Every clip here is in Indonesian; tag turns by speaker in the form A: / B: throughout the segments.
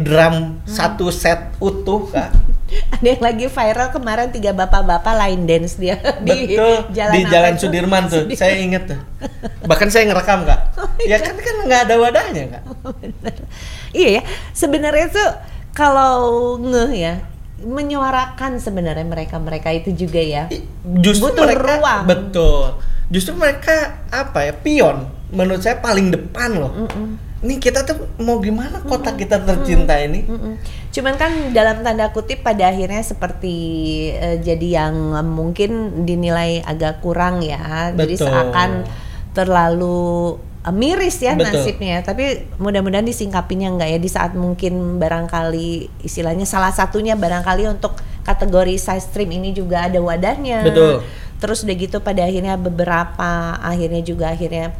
A: drum satu set utuh Kak.
B: Ada yang lagi viral kemarin 3 bapak-bapak line dance dia
A: Betul, di Jalan Sudirman tuh. Saya inget tuh. Bahkan saya ngerekam Kak. Ya kan nggak ada wadahnya Kak.
B: Bener. Iya ya, sebenarnya tuh kalau ya menyuarakan sebenarnya mereka itu juga ya.
A: Justru
B: butuh
A: mereka
B: ruang.
A: betul. Justru mereka apa ya, pion. Menurut saya paling depan loh. Nih kita tuh mau gimana kota kita tercinta ini?
B: Cuman kan dalam tanda kutip pada akhirnya seperti jadi yang mungkin dinilai agak kurang ya.
A: Betul.
B: Jadi seakan terlalu miris ya
A: Betul.
B: nasibnya. Tapi mudah-mudahan disingkapinya enggak ya, di saat mungkin barangkali istilahnya salah satunya barangkali untuk kategori side stream ini juga ada wadahnya.
A: Betul.
B: Terus udah gitu pada akhirnya beberapa akhirnya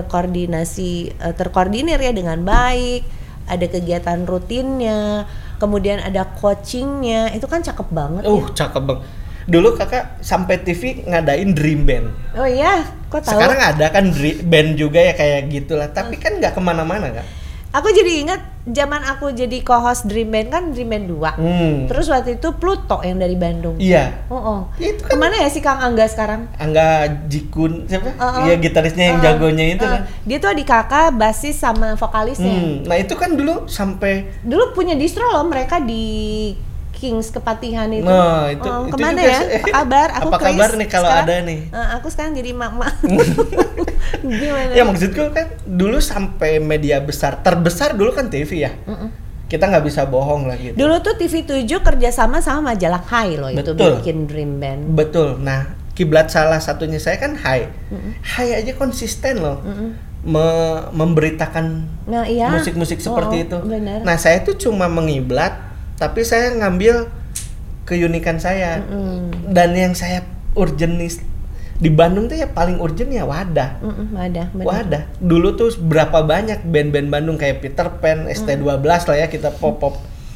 B: terkoordinir ya dengan baik, ada kegiatan rutinnya, kemudian ada coachingnya, itu kan cakep banget ya.
A: Cakep banget. Dulu Kakak sampai TV ngadain Dream Band.
B: Oh iya, kok tahu?
A: Sekarang ada kan band juga ya kayak gitulah, tapi kan nggak kemana-mana Kak.
B: Aku jadi ingat zaman aku jadi co-host Dream Band kan Dream Band 2. Terus waktu itu Pluto yang dari Bandung.
A: Iya.
B: Itu kan kemana ya si Kang Angga sekarang?
A: Angga Jikun siapa? Iya, gitarisnya yang jagonya itu kan.
B: Dia tuh adik kakak, basis sama vokalisnya.
A: Nah itu kan dulu sampai
B: dulu punya distro loh mereka di Kings Kepatihan itu.
A: Nah, itu
B: kemana
A: juga
B: ya? Apa kabar? Aku
A: apa kabar nih kalau
B: sekarang,
A: ada nih?
B: Aku sekarang jadi mak-mak. Gimana?
A: Ya maksudku kan dulu sampai media terbesar dulu kan TV ya. Kita nggak bisa bohong lah gitu.
B: Dulu tuh TV 7 kerjasama sama majalah Hai loh. Betul. Itu bikin Dream Band.
A: Betul. Nah, kiblat salah satunya saya kan Hai. Hai aja konsisten loh. Memberitakan musik-musik seperti itu.
B: Bener.
A: Nah, saya tuh cuma mengiblat, tapi saya ngambil keunikan saya. Dan yang saya urgenis di Bandung tuh ya paling urgent ya Wadah. Wadah. Dulu tuh berapa banyak band-band Bandung kayak Peter Pan, ST12 lah ya, kita pop-pop.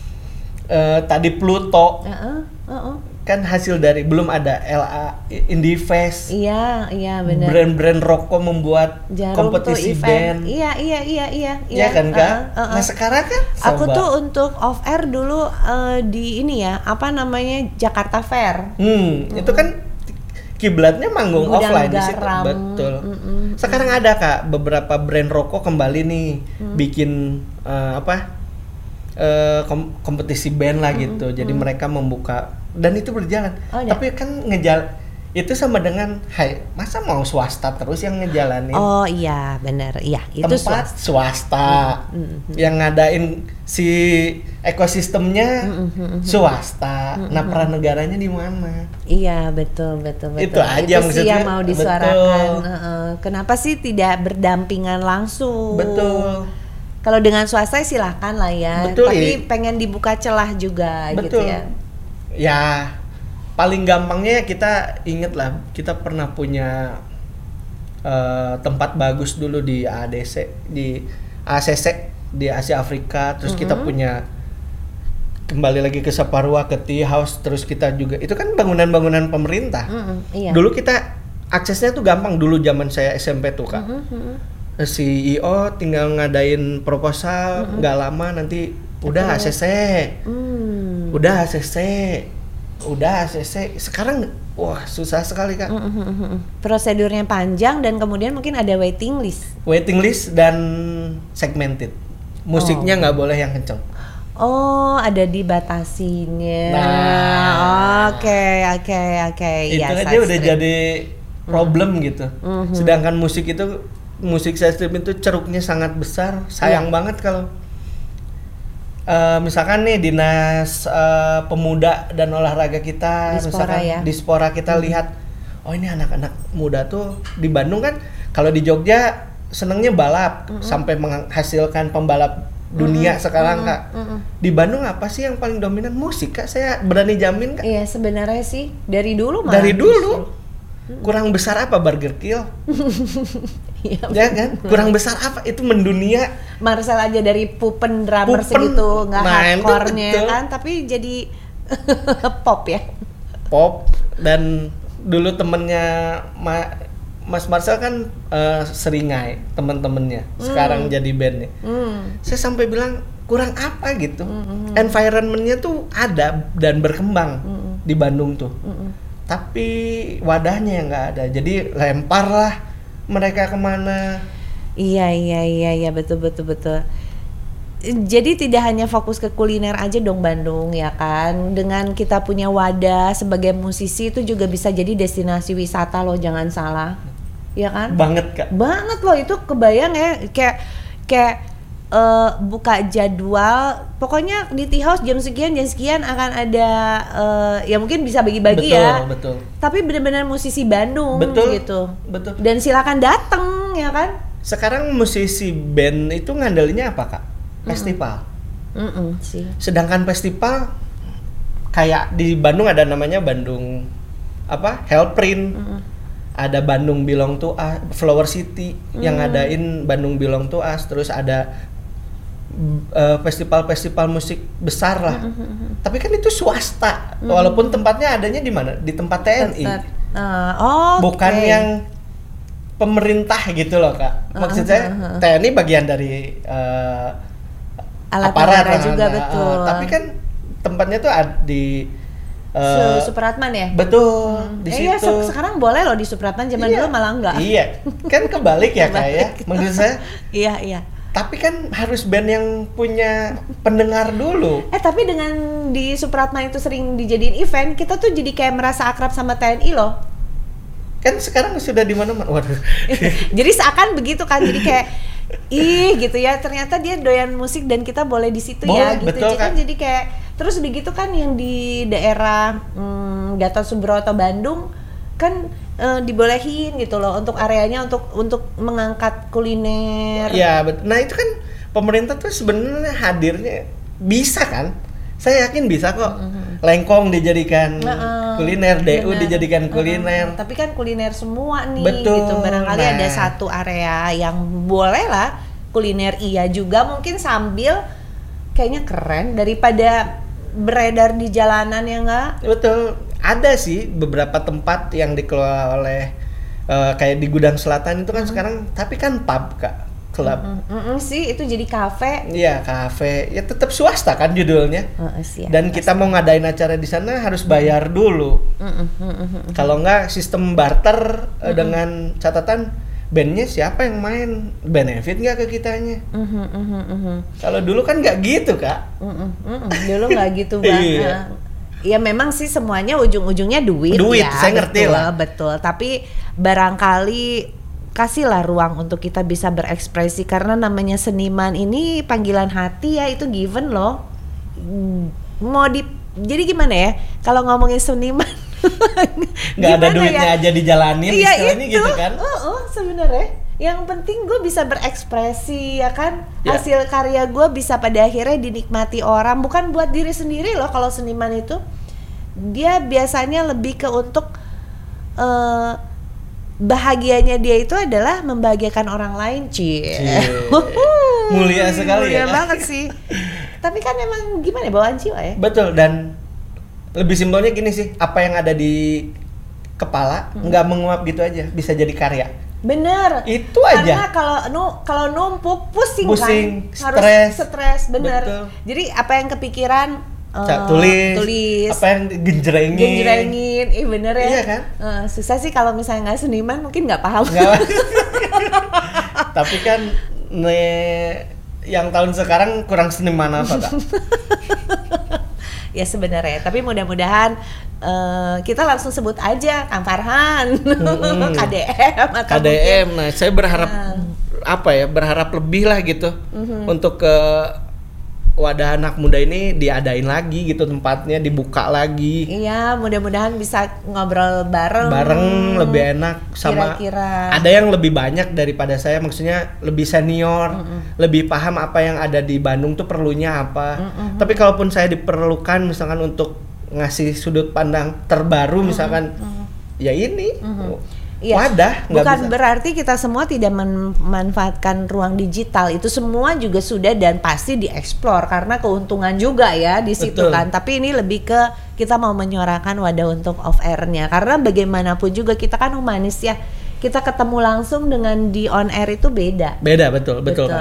A: Tadi Pluto. Kan hasil dari belum ada LA Indie Fest.
B: Iya benar.
A: Brand-brand rokok membuat
B: Jarum
A: kompetisi band.
B: Iya.
A: Iya kan Kak? Nah sekarang kan
B: aku tuh untuk off air dulu di ini ya, apa namanya, Jakarta Fair.
A: Itu kan kiblatnya manggung
B: Gudang
A: offline di situ.
B: Garam.
A: Betul. Sekarang ada Kak beberapa brand rokok kembali nih bikin kompetisi band lah gitu. Jadi mereka membuka dan itu berjalan. Tapi kan itu sama dengan masa mau swasta terus yang ngejalanin?
B: Oh iya benar. Iya, itu
A: tempat swasta. Yang ngadain si ekosistemnya swasta. Nah, peran negaranya di mana?
B: Iya, betul.
A: Itu aja maksudnya.
B: Yang mau disuarakan. Kenapa sih tidak berdampingan langsung?
A: Betul.
B: Kalau dengan swasta silahkan lah ya.
A: Betul,
B: tapi pengen dibuka celah juga.
A: Betul.
B: Gitu ya.
A: Ya, paling gampangnya kita inget lah, kita pernah punya tempat bagus dulu di ACC, di Asia Afrika, terus kita punya kembali lagi ke Saparua, ke Tea House, terus kita juga, itu kan bangunan-bangunan pemerintah.
B: Iya.
A: Dulu kita aksesnya tuh gampang, dulu zaman saya SMP tuh Kak. CEO tinggal ngadain proposal, nggak lama nanti udah ACC. Udah ACC. Sekarang wah susah sekali Kak.
B: Prosedurnya panjang dan kemudian mungkin ada waiting list
A: dan segmented. Musiknya nggak boleh yang kenceng.
B: Oh, ada dibatasinya.
A: Nah,
B: oke.
A: Itu
B: ya,
A: aja udah jadi problem gitu. Sedangkan musik side stream itu ceruknya sangat besar. Sayang banget kalau misalkan nih Dinas Pemuda dan Olahraga kita, Dispora kita lihat, oh ini anak-anak muda tuh di Bandung kan, kalau di Jogja senengnya balap sampai menghasilkan pembalap dunia sekarang Kak. Di Bandung apa sih yang paling dominan? Musik Kak, saya berani jamin Kak.
B: Iya sebenarnya sih dari dulu.
A: Kurang besar apa Burger Kill? Ya kan? Kurang besar apa? Itu mendunia.
B: Marcel aja dari Pupen drummer segitu nggak hardcore-nya kan, tapi jadi pop ya.
A: Pop. Dan dulu temennya Mas Marcel kan Seringai, temen-temennya. Sekarang jadi bandnya. Saya sampai bilang, kurang apa gitu. Environment-nya tuh ada dan berkembang di Bandung tuh. Tapi wadahnya yang nggak ada. Jadi lemparlah mereka kemana.
B: Iya, betul. Jadi tidak hanya fokus ke kuliner aja dong Bandung ya kan. Dengan kita punya wadah sebagai musisi itu juga bisa jadi destinasi wisata loh, jangan salah. Ya kan?
A: Banget Kak.
B: Banget loh, itu kebayang ya kayak buka jadwal, pokoknya di tea house jam sekian akan ada ya mungkin bisa bagi-bagi ya.
A: Betul.
B: Tapi benar-benar musisi Bandung gitu.
A: Betul.
B: Dan silakan datang ya kan.
A: Sekarang musisi band itu ngandelinnya apa Kak? Festival.
B: Sih.
A: Sedangkan festival kayak di Bandung ada namanya Bandung Hellprint. Ada Bandung Belong to Us, Flower City yang ngadain Bandung Belong to Us, terus ada festival-festival musik besar lah. Tapi kan itu swasta, walaupun tempatnya adanya di mana? Di tempat TNI. Bukan yang pemerintah gitu loh Kak. Maksud saya TNI bagian dari
B: alat
A: aparat
B: negara juga betul.
A: Tapi kan tempatnya tuh di
B: Supratman ya?
A: Betul, di situ.
B: Iya, sekarang boleh loh di Supratman, zaman dulu malah enggak.
A: Iya, kan kebalik ya Kak ya. Maksud saya.
B: Iya.
A: Tapi kan harus band yang punya pendengar dulu.
B: Tapi dengan di Supratman itu sering dijadiin event, kita tuh jadi kayak merasa akrab sama TNI loh.
A: Kan sekarang sudah di mana-mana. Waduh.
B: Jadi seakan begitu kan, jadi kayak gitu ya, ternyata dia doyan musik dan kita boleh di situ ya gitu.
A: Betul,
B: kan jadi kayak terus begitu kan yang di daerah Gatot Subroto Bandung kan dibolehin gitu loh untuk areanya untuk mengangkat kuliner.
A: Iya, nah itu kan pemerintah tuh sebenarnya hadirnya bisa kan? Saya yakin bisa kok. Lengkong dijadikan kuliner, DU dijadikan kuliner.
B: Tapi kan kuliner semua nih.
A: Betul.
B: Gitu. Barangkali ada satu area yang boleh lah kuliner juga mungkin sambil kayaknya keren daripada beredar di jalanan ya nggak?
A: Betul. Ada sih beberapa tempat yang dikelola oleh kayak di Gudang Selatan itu kan sekarang, tapi kan pub Kak. Klub.
B: Sih itu jadi kafe.
A: Iya, kafe. Ya tetap swasta kan judulnya. Dan kita mau ngadain acara di sana harus bayar dulu. Kalau enggak sistem barter dengan catatan bandnya siapa yang main, benefit nggak ke kitanya. Kalau dulu kan nggak gitu Kak.
B: Dulu nggak gitu banget. Ya memang sih semuanya ujung-ujungnya duit ya.
A: Saya ngerti lah.
B: Betul. Tapi barangkali kasihlah ruang untuk kita bisa berekspresi, karena namanya seniman ini panggilan hati ya, itu given loh. Jadi gimana ya kalau ngomongin seniman
A: nggak ada duitnya ya? Aja dijalanin istilahnya gitu kan.
B: Sebenarnya yang penting gue bisa berekspresi ya kan, hasil karya gue bisa pada akhirnya dinikmati orang, bukan buat diri sendiri loh. Kalau seniman itu dia biasanya lebih ke untuk bahagianya dia itu adalah membahagiakan orang lain,
A: mulia sekali
B: mulia
A: ya.
B: Banget sih. Tapi kan emang gimana bawaan jiwa ya.
A: Betul, dan lebih simpelnya gini sih, apa yang ada di kepala nggak menguap gitu aja, bisa jadi karya.
B: Bener.
A: Itu aja.
B: Karena kalau numpuk pusing kan, stres, bener.
A: Betul.
B: Jadi apa yang kepikiran tulis,
A: apa yang genjrengin,
B: bener ya.
A: Iya kan?
B: Susah sih kalau misalnya nggak seniman, mungkin nggak paham.
A: Tapi kan yang tahun sekarang kurang seniman apa Kak?
B: Ya sebenarnya, tapi mudah-mudahan kita langsung sebut aja Kang Farhan, KDM atau
A: KDM. Nah, saya berharap berharap lebih lah gitu untuk ke wadah anak muda ini diadain lagi gitu, tempatnya dibuka lagi.
B: Iya, mudah-mudahan bisa ngobrol bareng
A: lebih enak sama
B: kira-kira.
A: Ada yang lebih banyak daripada saya, maksudnya lebih senior, lebih paham apa yang ada di Bandung tuh perlunya apa. Tapi kalaupun saya diperlukan misalkan untuk ngasih sudut pandang terbaru misalkan ya ini wadah,
B: bukan berarti kita semua tidak memanfaatkan ruang digital, itu semua juga sudah dan pasti dieksplor karena keuntungan juga ya di situ. Betul. Kan. Tapi ini lebih ke kita mau menyuarakan wadah untuk off air-nya, karena bagaimanapun juga kita kan humanis ya, kita ketemu langsung dengan di on air itu beda.
A: Betul Kak.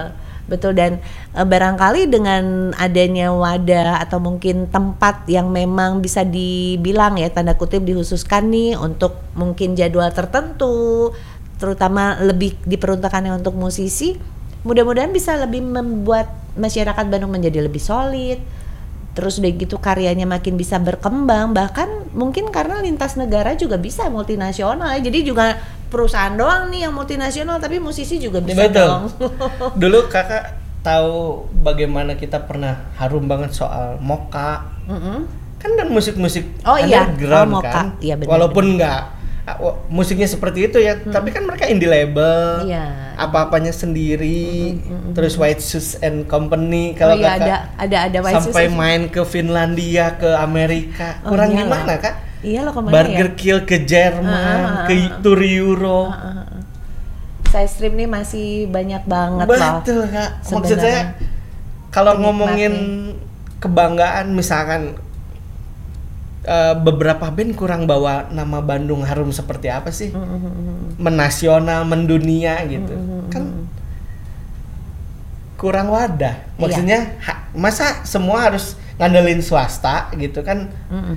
B: Betul, dan barangkali dengan adanya wadah atau mungkin tempat yang memang bisa dibilang ya tanda kutip dikhususkan nih untuk mungkin jadwal tertentu, terutama lebih diperuntukkannya untuk musisi, mudah-mudahan bisa lebih membuat masyarakat Bandung menjadi lebih solid. Terus udah gitu karyanya makin bisa berkembang, bahkan mungkin karena lintas negara juga bisa multinasional ya. Jadi juga perusahaan doang nih yang multinasional, tapi musisi juga bisa. Betul. Dong.
A: Dulu kakak tahu bagaimana kita pernah harum banget soal Moka. Kan dan musik-musik underground kan. Iya, bener, walaupun nggak musiknya seperti itu ya, tapi kan mereka indie label, apa-apanya sendiri, terus White Shoes and Company kalau kakak
B: ada White
A: sampai main ke Finlandia, ke Amerika, kurang gimana kak?
B: Iya loh, kemana
A: Burger Kill ke Jerman, ke tour Euro.
B: Side stream nih masih banyak banget loh.
A: Betul kak, maksud saya kalau ngomongin kebanggaan misalkan beberapa band kurang bawa nama Bandung harum seperti apa sih? Menasional, mendunia gitu. Kan kurang wadah. Maksudnya masa semua harus ngandelin swasta gitu kan?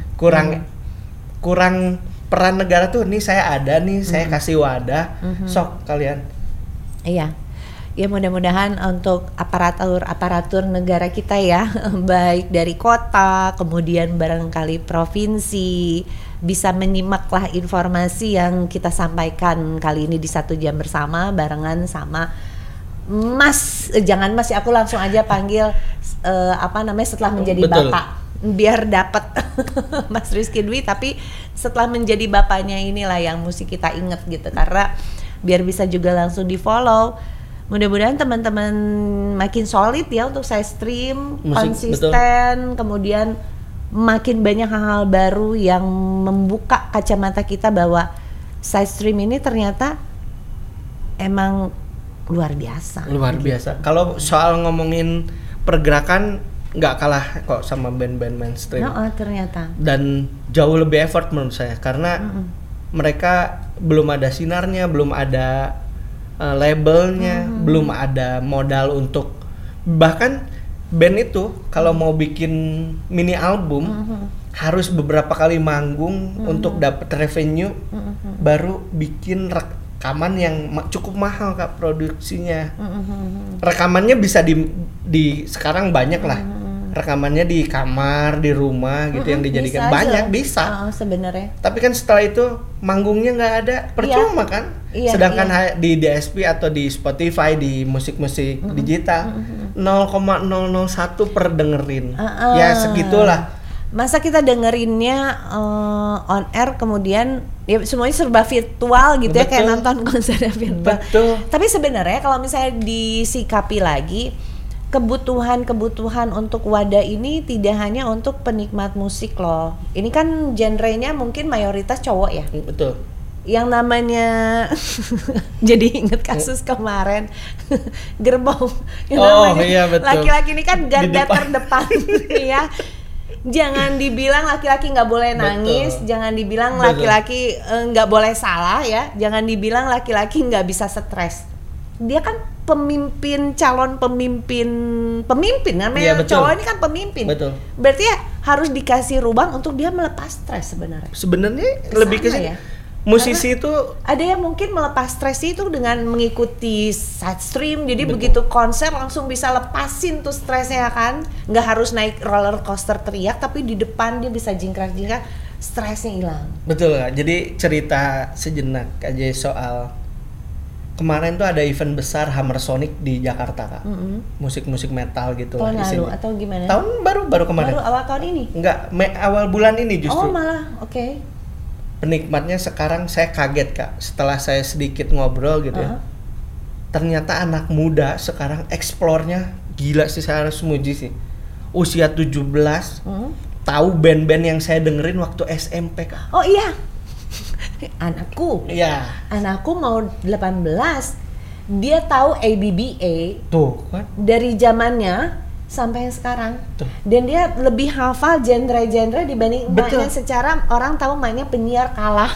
A: Kurang peran negara tuh, nih saya ada nih, saya kasih wadah. Sok kalian.
B: Iya. Ya mudah-mudahan untuk aparatur negara kita ya, baik dari kota, kemudian barangkali provinsi, bisa menyimaklah informasi yang kita sampaikan kali ini di 1 jam bersama barengan sama Mas, jangan Mas ya, aku langsung aja panggil setelah menjadi Bapak, biar dapat Mas Rizky Dwi, tapi setelah menjadi bapaknya inilah yang mesti kita ingat gitu, karena biar bisa juga langsung di follow. Mudah-mudahan teman-teman makin solid ya untuk side stream, konsisten, kemudian makin banyak hal-hal baru yang membuka kacamata kita bahwa side stream ini ternyata emang luar biasa.
A: Luar biasa. Kalau soal ngomongin pergerakan nggak kalah kok sama band-band mainstream.
B: Ternyata.
A: Dan jauh lebih effort menurut saya karena mereka belum ada sinarnya, belum ada labelnya, belum ada modal untuk, bahkan band itu kalau mau bikin mini album harus beberapa kali manggung untuk dapat revenue, baru bikin rekaman yang cukup mahal kak produksinya. Rekamannya bisa di sekarang banyak lah, rekamannya di kamar, di rumah gitu yang dijadikan banyak bisa
B: sebenarnya.
A: Tapi kan setelah itu manggungnya nggak ada, percuma kan. Sedangkan di DSP atau di Spotify, di musik-musik digital 0,001 per dengerin. Ya segitulah.
B: Masa kita dengerinnya on air kemudian ya semuanya serba virtual gitu. Betul. Ya kayak nonton konser virtual.
A: Betul.
B: Tapi sebenarnya kalau misalnya disikapi lagi, kebutuhan untuk wadah ini tidak hanya untuk penikmat musik loh. Ini kan genrenya mungkin mayoritas cowok ya.
A: Betul.
B: Yang namanya jadi inget kasus kemarin gerbong.
A: Iya betul.
B: Laki-laki ini kan garda terdepan ya. Jangan dibilang laki-laki nggak boleh nangis, jangan dibilang laki-laki nggak boleh salah ya, jangan dibilang laki-laki nggak bisa stres. Dia kan calon pemimpin namanya cowok ini kan pemimpin. Betul. Berarti ya harus dikasih ruang untuk dia melepas stres sebenarnya.
A: Sebenarnya lebih ke ya. Musisi itu
B: ada yang mungkin melepas stres itu dengan mengikuti side stream, jadi begitu konser langsung bisa lepasin tuh stresnya kan, nggak harus naik roller coaster teriak, tapi di depan dia bisa jingkrak-jingkrak, stresnya hilang.
A: Betul Kak, jadi cerita sejenak aja soal kemarin tuh ada event besar Hammer Sonic di Jakarta Kak, musik-musik metal gitu.
B: Tahun lalu atau gimana?
A: Tahun baru kemarin.
B: Baru awal tahun ini?
A: Enggak, awal bulan ini justru.
B: Oh malah, oke.
A: Penikmatnya sekarang saya kaget Kak, setelah saya sedikit ngobrol gitu ya. Ternyata anak muda sekarang eksplornya gila sih, saya harus muji sih. Usia 17, tahu band-band yang saya dengerin waktu SMP Kak.
B: Oh iya. Anakku.
A: Iya.
B: Anakku mau 18. Dia tahu ABBA.
A: Tuh kan.
B: Dari zamannya sampai sekarang.
A: Tuh.
B: Dan dia lebih hafal genre-genre dibanding mainnya, secara orang tahu mainnya penyiar kalah.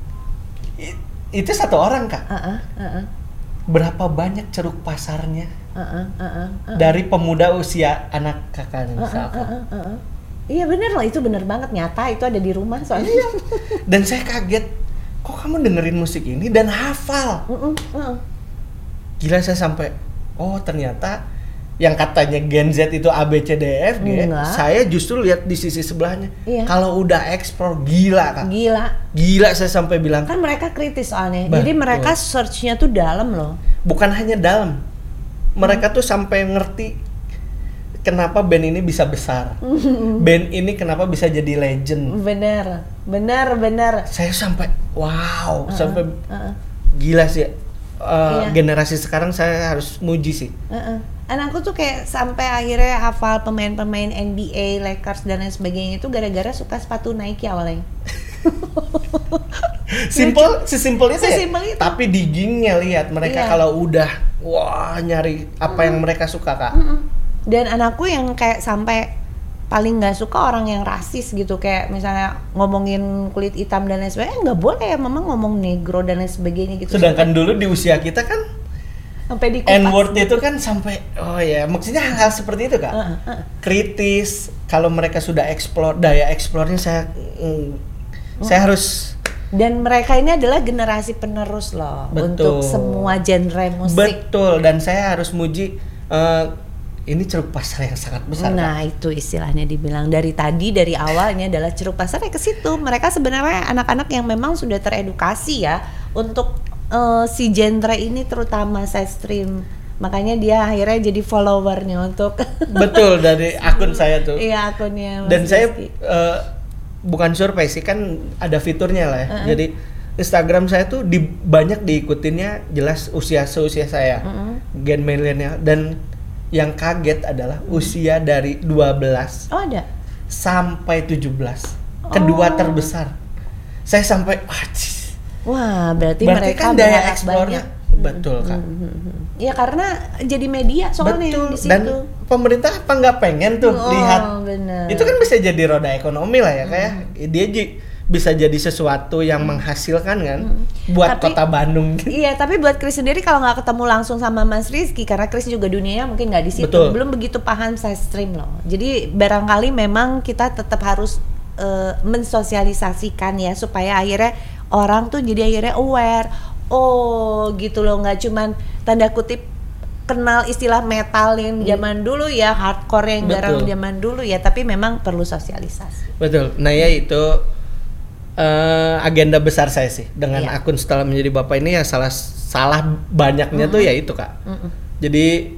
A: Itu satu orang Kak. Berapa banyak ceruk pasarnya dari pemuda usia anak kakaknya misalkan.
B: Iya bener loh, itu bener banget, nyata itu ada di rumah soalnya.
A: Dan saya kaget, kok kamu dengerin musik ini dan hafal? Gila, saya sampai, oh ternyata yang katanya Gen Z itu A, B, C, D, E, F, G, saya justru lihat di sisi sebelahnya. Iya. Kalau udah explore, gila Kak. Gila, saya sampai bilang.
B: Kan mereka kritis soalnya, betul. Jadi mereka search-nya tuh dalam loh.
A: Bukan hanya dalam, mereka tuh sampai ngerti kenapa band ini bisa besar. Band ini kenapa bisa jadi legend.
B: Bener.
A: Saya sampai, wow, sampai gila sih. Generasi sekarang saya harus muji sih.
B: Anakku tuh kayak sampai akhirnya hafal pemain-pemain NBA, Lakers dan lain sebagainya itu gara-gara suka sepatu Nike awalnya.
A: Sesimpel itu ya. Tapi diggingnya lihat mereka kalau udah nyari apa yang mereka suka Kak.
B: Dan anakku yang kayak sampai paling nggak suka orang yang rasis gitu, kayak misalnya ngomongin kulit hitam dan lain sebagainya, nggak boleh ya mama ngomong negro dan lain sebagainya gitu.
A: Sedangkan dulu di usia kita kan
B: sampai dikupas
A: N-word itu kan sampai, maksudnya hal-hal seperti itu Kak. Kritis, kalau mereka sudah explore, daya eksplornya saya harus. Dan
B: mereka ini adalah generasi penerus loh. Betul. Untuk semua genre musik.
A: Betul, dan saya harus muji ini ceruk pasar yang sangat besar.
B: Nah Kak, itu istilahnya dibilang dari awalnya adalah ceruk pasarnya ke situ. Mereka sebenarnya anak-anak yang memang sudah teredukasi ya untuk si genre ini, terutama side stream. Makanya dia akhirnya jadi followernya untuk. Betul,
A: dari akun saya tuh.
B: Iya, akunnya Mas
A: Dan saya bukan survei sih, kan ada fiturnya lah ya. Jadi Instagram saya tuh banyak diikutinnya jelas seusia saya, gen milenial. Dan yang kaget adalah usia dari 12 sampai 17, kedua terbesar. Saya sampai
B: wah, berarti mereka
A: kan daya eksplornya betul Kak.
B: Ya karena jadi media soalnya di situ.
A: Dan pemerintah apa nggak pengen tuh lihat.
B: Bener.
A: Itu kan bisa jadi roda ekonomi lah ya kayak dia bisa jadi sesuatu yang menghasilkan kan buat kota Bandung.
B: Iya, tapi buat Chris sendiri kalau nggak ketemu langsung sama Mas Rizky, karena Chris juga dunianya mungkin nggak di situ, belum begitu paham side stream loh. Jadi barangkali memang kita tetap harus mensosialisasikan ya, supaya akhirnya orang tuh jadi akhirnya aware. Oh gitu loh, nggak cuman tanda kutip kenal istilah metal yang zaman dulu ya, hardcore yang garang zaman dulu ya, tapi memang perlu sosialisasi.
A: Betul. Nah ya itu agenda besar saya sih dengan akun setelah menjadi bapak ini ya, salah banyaknya tuh ya itu Kak. Jadi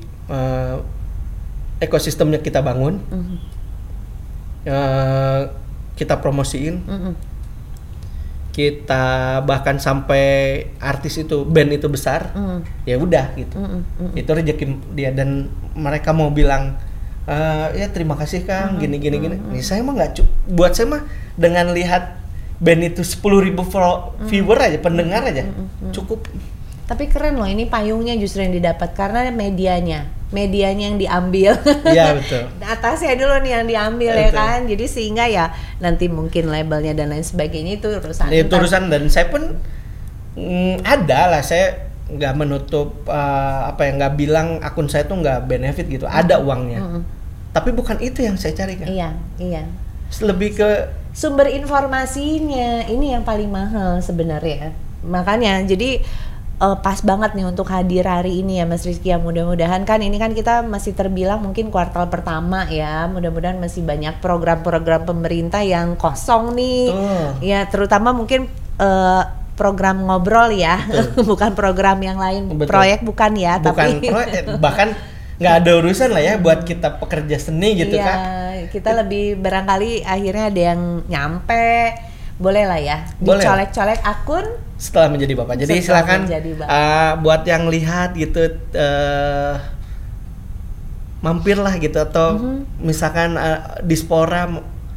A: ekosistemnya kita bangun, kita promosiin, kita bahkan sampai artis itu, band itu besar, ya udah gitu. Itu rezeki dia, dan mereka mau bilang ya terima kasih Kang, gini. Nih saya mah nggak buat saya mah dengan lihat band itu 10.000 viewer aja, pendengar aja cukup.
B: Tapi keren loh, ini payungnya justru yang didapat karena medianya yang diambil.
A: Iya betul.
B: Atasnya dulu nih yang diambil ya kan. Jadi sehingga ya nanti mungkin labelnya dan lain sebagainya itu urusan.
A: Itu urusan, dan saya pun ada lah, saya nggak menutup nggak bilang akun saya tuh nggak benefit gitu. Ada uangnya. Tapi bukan itu yang saya cari kan.
B: Iya.
A: Lebih ke
B: sumber informasinya, ini yang paling mahal sebenarnya. Makanya jadi pas banget nih untuk hadir hari ini ya Mas Rizky, ya mudah-mudahan kan ini kan kita masih terbilang mungkin kuartal pertama ya, mudah-mudahan masih banyak program-program pemerintah yang kosong nih. Ya terutama mungkin program ngobrol ya. Bukan program yang lain. Proyek bukan ya,
A: bukan tapi proyek, bahkan nggak ada urusan lah ya buat kita pekerja seni gitu Kak.
B: Kita lebih barangkali akhirnya ada yang nyampe, boleh lah ya dicolek-colek akun
A: setelah menjadi bapak. Jadi silakan buat yang lihat gitu, mampirlah gitu, atau misalkan Dispora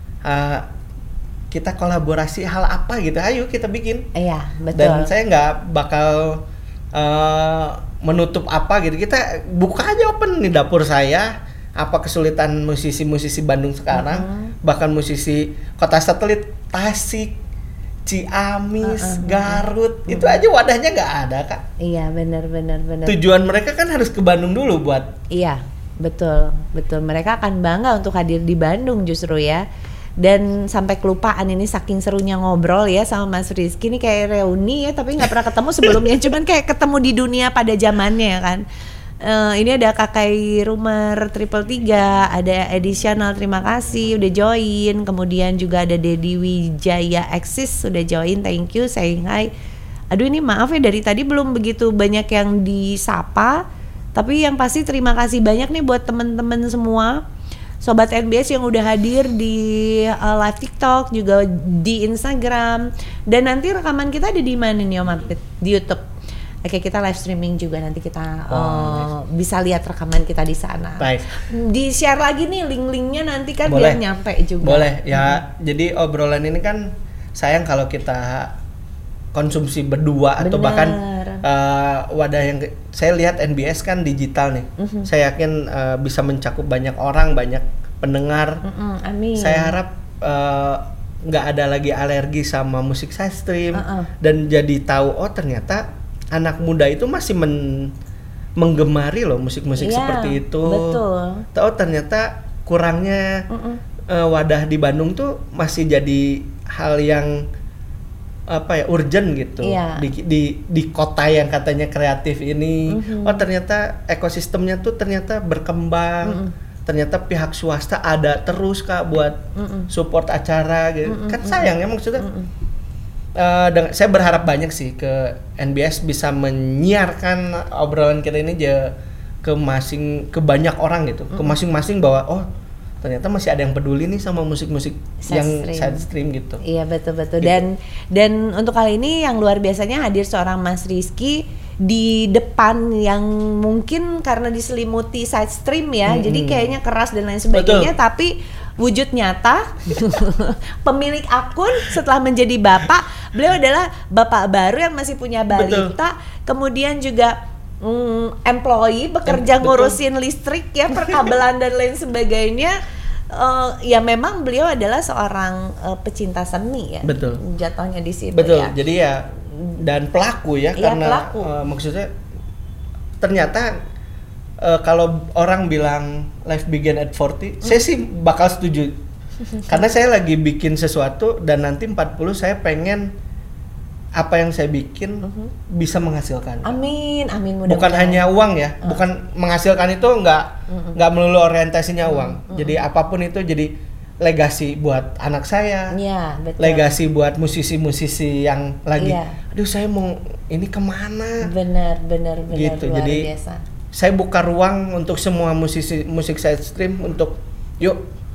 A: kita kolaborasi hal apa gitu, ayo kita bikin.
B: Iya betul.
A: Dan saya nggak bakal menutup apa gitu, kita buka aja open nih dapur saya. Apa kesulitan musisi-musisi Bandung sekarang, bahkan musisi kota satelit Tasik, Ciamis, Garut, itu aja wadahnya nggak ada, Kak.
B: Iya, benar.
A: Tujuan mereka kan harus ke Bandung dulu buat.
B: Iya, betul. Mereka akan bangga untuk hadir di Bandung justru ya. Dan sampai kelupaan ini saking serunya ngobrol ya sama Mas Rizky, ini kayak reuni ya, tapi nggak pernah ketemu sebelumnya, cuman kayak ketemu di dunia pada zamannya ya kan. Ini ada Kakai Rumor 333, ada additional, terima kasih udah join. Kemudian juga ada Dedi Wijaya Exis udah join, thank you, saying hi. Aduh ini maaf ya dari tadi belum begitu banyak yang disapa, tapi yang pasti terima kasih banyak nih buat temen-temen semua Sobat NBS yang udah hadir di live TikTok, juga di Instagram. Dan nanti rekaman kita ada di mana nih Om Apit? Di YouTube. Oke, kita live streaming juga, nanti kita bisa lihat rekaman kita di sana.
A: Baik.
B: Di share lagi nih link-linknya nanti kan
A: boleh.
B: Biar nyampe juga.
A: Boleh ya. Jadi obrolan ini kan sayang kalau kita konsumsi berdua. Bener. Atau bahkan wadah yang saya lihat NBS kan digital nih. Saya yakin bisa mencakup banyak orang, banyak pendengar.
B: Amin.
A: Saya harap nggak ada lagi alergi sama musik side stream dan jadi tahu ternyata anak muda itu masih menggemari loh musik-musik seperti itu.
B: Betul.
A: Tahu ternyata kurangnya wadah di Bandung tuh masih jadi hal yang urgent gitu. Di kota yang katanya kreatif ini. Ternyata ekosistemnya tuh ternyata berkembang. Ternyata pihak swasta ada terus Kak buat support acara gitu. Kan sayang ya maksudnya. Saya berharap banyak sih ke NBS bisa menyiarkan obrolan kita ini ke banyak orang gitu, ke masing-masing bahwa ternyata masih ada yang peduli nih sama musik-musik yang side stream gitu.
B: Iya betul. Gitu. Dan untuk kali ini yang luar biasanya hadir seorang Mas Rizky di depan yang mungkin karena diselimuti side stream ya, jadi kayaknya keras dan lain sebagainya, tapi wujud nyata pemilik akun setelah menjadi bapak, beliau adalah bapak baru yang masih punya balita, kemudian juga employee bekerja ngurusin listrik ya, perkabelan dan lain sebagainya. Ya memang beliau adalah seorang pecinta seni ya. Betul. Jatuhnya di situ.
A: Betul.
B: Ya.
A: Jadi ya dan pelaku ya, karena maksudnya ternyata kalau orang bilang life begin at 40, saya sih bakal setuju. Karena saya lagi bikin sesuatu dan nanti 40 saya pengen apa yang saya bikin bisa menghasilkan.
B: Amin, mudah-mudahan.
A: Bukan hanya uang ya, bukan menghasilkan itu nggak melulu orientasinya uang. Jadi apapun itu jadi legasi buat anak saya,
B: betul.
A: Legasi buat musisi-musisi yang lagi, aduh saya mau ini kemana?
B: Benar
A: gitu.
B: Luar
A: jadi
B: biasa.
A: Saya buka ruang untuk semua musisi musik side stream untuk yuk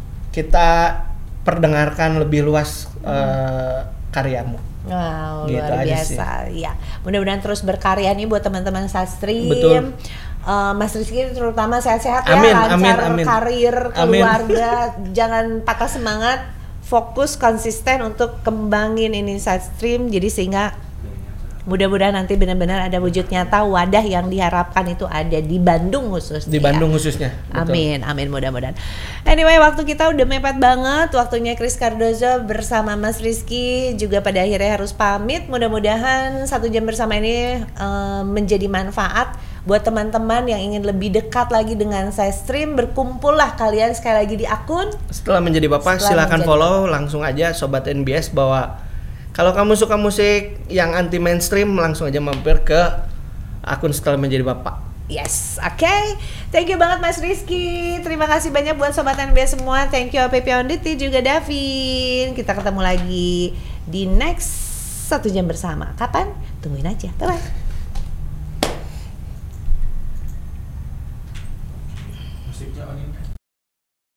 A: kita perdengarkan lebih luas karyamu.
B: Wow,
A: gitu
B: luar biasa. Ya, mudah-mudahan terus berkarya nih buat teman-teman side stream.
A: Betul.
B: Mas Rizky terutama sehat-sehat
A: ya,
B: lancar karir, keluarga, jangan patah semangat, fokus konsisten untuk kembangin ini side stream, jadi sehingga mudah-mudahan nanti benar-benar ada wujud nyata wadah yang diharapkan itu ada di Bandung khususnya.
A: Di Bandung khususnya.
B: Betul. Amin mudah-mudahan. Anyway, waktu kita udah mepet banget. Waktunya Chris Cardozo bersama Mas Rizky juga pada akhirnya harus pamit. Mudah-mudahan 1 jam bersama ini menjadi manfaat buat teman-teman yang ingin lebih dekat lagi dengan side stream. Berkumpullah kalian sekali lagi di akun.
A: Setelah menjadi bapak, silakan follow langsung aja Sobat NBS, bahwa kalau kamu suka musik yang anti mainstream, langsung aja mampir ke akun Setelah Menjadi Bapak.
B: Yes, oke. Thank you banget Mas Rizky. Terima kasih banyak buat Sobat NBS semua. Thank you PP Onditi juga Davin. Kita ketemu lagi di next 1 jam bersama. Kapan? Tungguin aja. Bye-bye.